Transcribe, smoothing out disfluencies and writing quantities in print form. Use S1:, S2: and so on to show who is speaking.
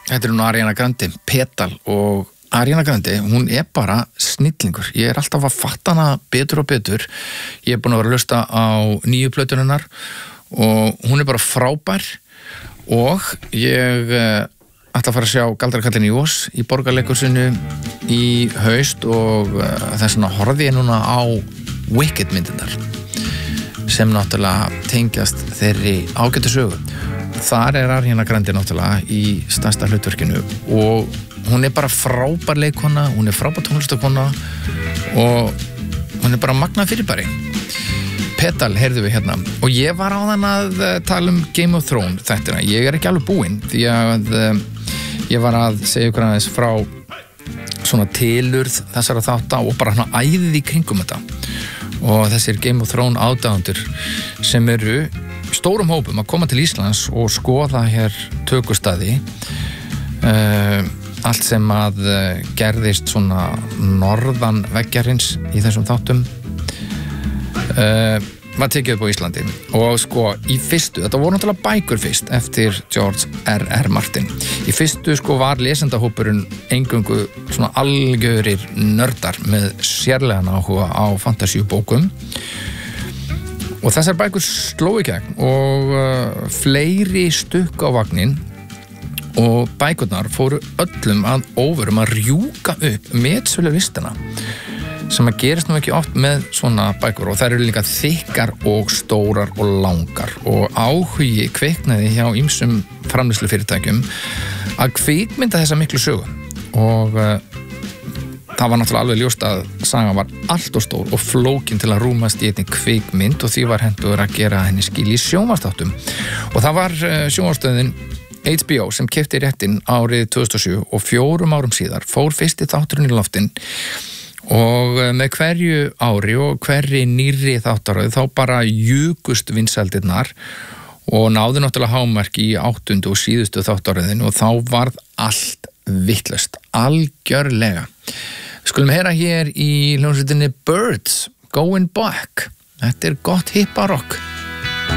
S1: Þetta nú Ariana Grande, Petal og Ariana Grande, hún bara snillingur. Ég alltaf að fatta hana betur og betur. Ég búin að vera að hlusta á nýju plötununnar og hún bara frábær og ég ætla að fara að sjá Galdrakarlinn í Ós í Borgarleikhúsinu í haust og þess vegna horfði ég núna á Wicked myndirnar sem náttúrulega tengjast þeirri ágætu sögu. Þar Ariana Grande náttúrulega í stærsta hlutverkinu og hún bara frábær leikkona, hún frábær tónlistakona og hún bara magnað fyrirbæri. Petal heyrðum við hérna og ég var áðan að tala Game of Thrones þættina. Ég ekki alveg búinn því að ég var að segja ykkur aðeins frá svona tilurð þessara þátta og bara svona æðið í kringum þetta. Og þessir Game of Thrones aðdáendur sem eru stórum hópum að koma til Íslands og skoða hér tökustaði allt sem að gerðist svona norðan veggjarins í þessum þáttum var tekið upp á Íslandi og sko í fyrstu, þetta voru náttúrulega bækur fyrst eftir George R.R. Martin í fyrstu sko var lesendahópurinn eingöngu svona algjörir nördar með sérlegan áhuga á fantasíubókum og þessar bækur slói í gegn og fleiri stukk á vagnin og bækurnar fóru öllum að óverum að rjúka upp metsölulistina sem að gerist nú ekki oft með svona bækur og þær eru líka þykkar og stórar og langar og áhugi kviknaði hjá ýmsum framleiðslufyrirtækjum að kvikmynda þessa miklu sögu og það var náttúrulega alveg ljóst að sagan var allt og stór og flókin til að rúmast í einni kvikmynd og því var hentugur að gera henni skil í sjónvarpsþáttum og það var sjónvarpsstöðin HBO sem keypti réttinn árið 2007 og 4 árum síðar fór fyrsti þátturinn í loftinn og með hverju ári og hverri nýrri þáttaröð þá bara jukust vinsældirnar og náðu náttúrulega hámark í 8. og síðustu þáttaröðin og þá varð allt vitlaust, algjörlega. Við skulum heyra hér í hljómsveitinni Birds, Going Back. Þetta gott hipparokk.